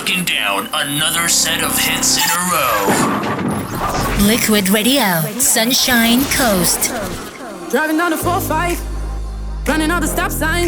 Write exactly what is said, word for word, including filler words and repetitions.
breaking down another set of hits in a row. Liquid Radio, Sunshine Coast. Driving down the four five, running all the stop signs.